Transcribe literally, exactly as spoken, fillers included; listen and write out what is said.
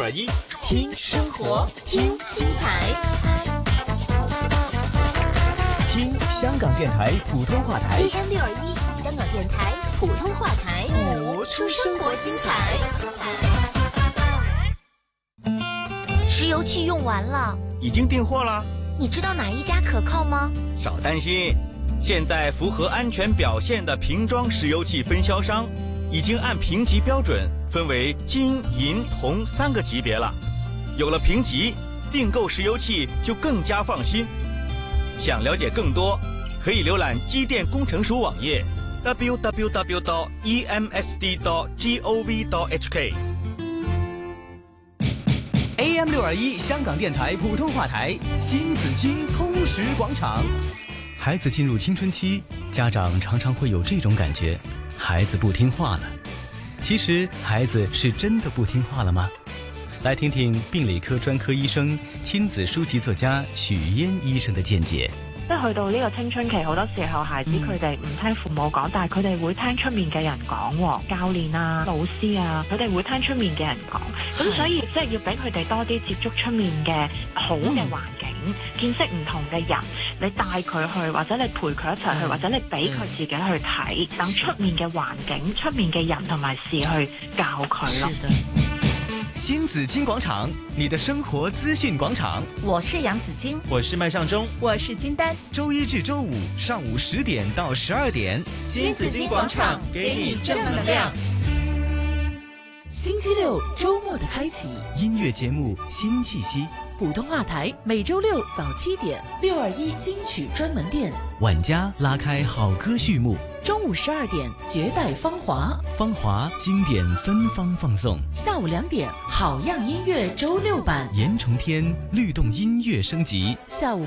二一， 听生活，听精彩， 听香港电台普通话台 A M 六二一，香港电台普通话台， 播出生活精彩。石油气用完了， 已经订货了。 你知道哪一家可靠吗？ 少担心，现在符合安全表现的瓶装石油气分销商已经按评级标准分为金、银、铜三个级别了。有了评级，订购石油气就更加放心。想了解更多，可以浏览机电工程署网页 double-u double-u double-u 点 e m s d 点 gov 点 h k。 A M 六二一 香港电台普通话台新紫荆通识广场。孩子进入青春期，家长常常会有这种感觉，孩子不听话了。其实孩子是真的不听话了吗？来听听病理科专科医生、亲子書籍作家許嫣醫生嘅見解。 即係去到呢個青春期，好多時候孩子佢哋唔聽父母講，但係佢哋會聽出面嘅人講，教練啊、老師啊，佢哋會聽出面嘅人講。咁所以即係要俾佢哋多啲接觸出面嘅好嘅環境，嗯、見識唔同嘅人，你帶佢去，或者你陪佢一齊去，或者你俾佢自己去睇，等出面嘅環境、出面嘅人同埋事去教佢咯。 新紫荊廣場，你的生活資訊廣場。 我是楊子矜， 我是麥尚中， 我是金丹。 周一至周五上午十點到十二點， 新紫荊廣場給你正能量。 星期六周末的開啟， 音樂節目新氣息。 普通話台每周六早七點，六二一金曲專門店， 晚家拉開好歌序幕。 中午十二點，絕代芳華， 芳華經典芬芳放送。 下午兩點，好樣音樂周六版， 嚴重天律動音樂升級。 下午